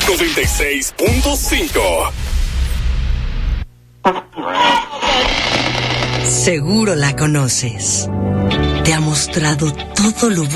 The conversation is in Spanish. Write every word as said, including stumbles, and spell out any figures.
noventa y seis punto cinco. Seguro la conoces. Te ha mostrado todo lo